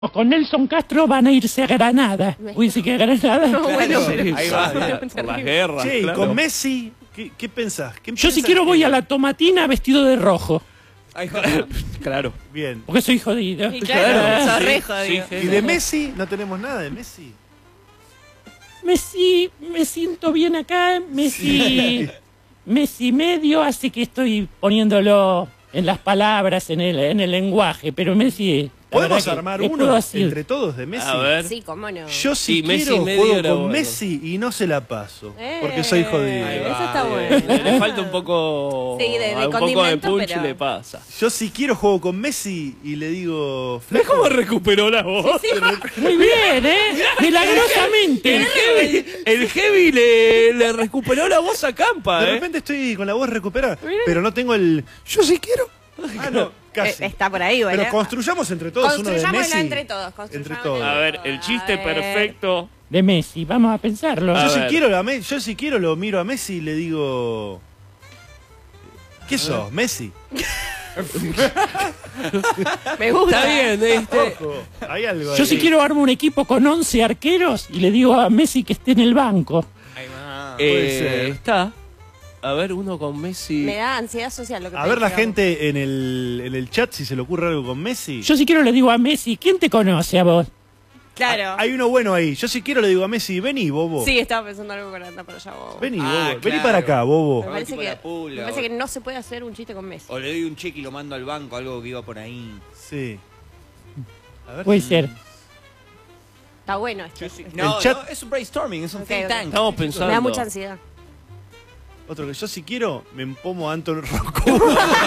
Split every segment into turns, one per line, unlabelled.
Con Nelson Castro van a irse a Granada. Dice que a Granada.
No, bueno,
Ahí va, por las guerras.
Che, y
claro.
con Messi, ¿qué pensás?
Yo si quiero voy a la tomatina vestido de rojo.
Claro.
Bien.
Porque soy jodido.
Y claro, sos re
Sí,
jodido.
¿Y de Messi? No tenemos nada de Messi.
Messi, me siento bien acá. Messi, Messi medio, así que estoy poniéndolo en las palabras, en el lenguaje. Pero Messi. la
¿Podemos
verdad que
armar
le
uno
puedo decir.
entre todos de Messi?
A ver.
Sí, cómo no.
Yo
Sí,
si
Messi
quiero
medio
juego
era
con
bueno.
Messi y no se la paso. Porque soy jodido.
Ahí va. Eso está
Le
bueno.
falta un poco.
Sí, de
un poco de
condimento,
punch
pero-
le pasa.
Yo si quiero juego con Messi y le digo...
¿Ves cómo recuperó la voz?
Muy bien, Milagrosamente.
El heavy le recuperó la voz a Campa,
De repente estoy con la voz recuperada, pero no tengo el... Yo sí quiero. Ah, no, casi.
Está por ahí, bueno.
Pero construyamos entre todos uno de
Construyámoslo
Messi.
entre todos.
Entre
construyámoslo
todos.
A ver, el chiste
A ver.
perfecto.
De Messi, vamos a pensarlo.
A
Yo si
ver.
quiero yo si quiero lo miro a Messi y le digo... ¿Qué sos, Messi?
Me gusta.
Está bien,
Ojo, hay algo
Yo
ahí.
si quiero armar un equipo con 11 arqueros y le digo a Messi que esté en el banco.
Puede ser.
Está. A ver, uno con Messi.
Me da ansiedad social lo que
A
te
ver la
digo.
gente en el chat si se le ocurre algo con Messi.
Yo si quiero le digo a Messi, ¿quién te conoce a vos?
Claro.
Hay uno bueno ahí. Yo si quiero le digo a Messi, vení, bobo.
Sí, estaba pensando algo con anda para allá, bobo.
Vení,
Ah,
bobo. Vení
claro.
para acá, bobo.
Me parece,
tipo
que,
la pulga,
me parece
o-
que no se puede hacer un chiste con Messi.
O le doy un cheque y lo mando al banco, algo que iba por ahí.
Sí. A ver.
Puede ser.
Está bueno esto.
No,
chat-
no, es un brainstorming, es un
Ok,
think
ok.
tank.
Estamos pensando.
Me da mucha ansiedad.
Otro que yo si quiero me empomo a Anton Rocco.
No.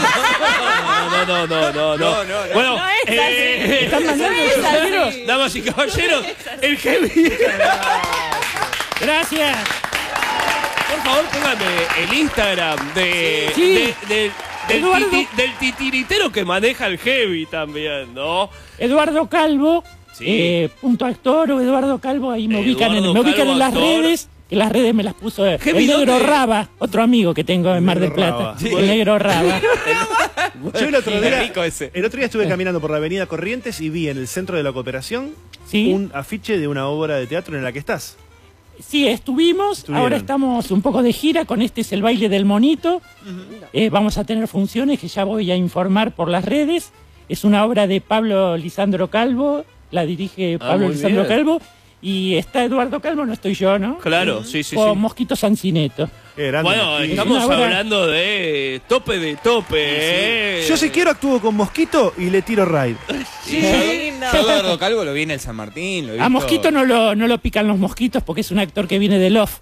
Bueno,
No es así.
¿Están mandando
No es así.
mensajeros?
damas y caballeros, el heavy.
Gracias.
Por favor, póngame el Instagram
Sí. Eduardo.
del titiritero que maneja el heavy también, ¿no?
Eduardo Calvo,
Sí.
punto actor o Eduardo Calvo, ahí me ubican,
Eduardo
me ubican
Calvo,
en las
actor.
redes, que las redes me las puso el
Heavy,
negro
¿dónde?
Raba, otro amigo que tengo en Mar del
Negro
Plata.
Raba.
Sí. El negro Raba.
Yo el otro
Qué
día,
rico ese.
el otro día estuve caminando por la avenida Corrientes y vi en el centro de la cooperación
Sí.
un afiche de una obra de teatro en la que estás.
Sí,
Estuvieron.
ahora estamos un poco de gira, con este es el baile del monito. Vamos a tener funciones que ya voy a informar por las redes. Es una obra de Pablo Lisandro Calvo, la dirige Pablo
muy
Lisandro
bien.
Calvo. Y está Eduardo Calvo, no estoy yo, ¿no?
Claro, sí.
Con Mosquito Sancineto.
Qué grande,
Bueno,
Mosquito.
estamos
Una obra-
hablando de tope de tope.
Yo si quiero actúo con Mosquito y le tiro raid.
Qué lindo.
Yo Eduardo Calvo lo vi en el San Martín. Lo he
A
visto.
Mosquito no lo pican los mosquitos porque es un actor que viene de Love.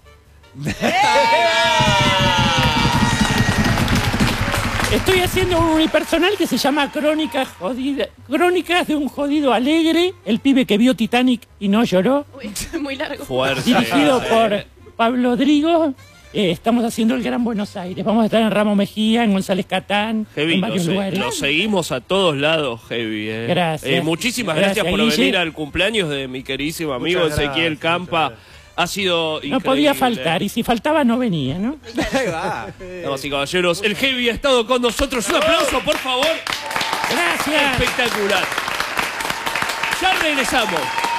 Estoy haciendo un unipersonal que se llama Crónicas de un jodido alegre, el pibe que vio Titanic y no lloró,
Uy, muy largo.
Fuerte.
dirigido por Pablo Drigo. Estamos haciendo el Gran Buenos Aires. Vamos a estar en Ramos Mejía, en González Catán,
Heavy,
en varios lugares.
lo seguimos a todos lados, Heavy.
Gracias.
Muchísimas
Gracias,
gracias por
Guille.
venir al cumpleaños de mi queridísimo amigo
Muchas
Ezequiel
gracias,
Campa.
muchas
Ha sido increíble.
No podía faltar, y si faltaba no venía, ¿no?
Ahí va.
Damas y caballeros, el Heavy ha estado con nosotros. Un aplauso, por favor.
Gracias.
Espectacular. Ya regresamos.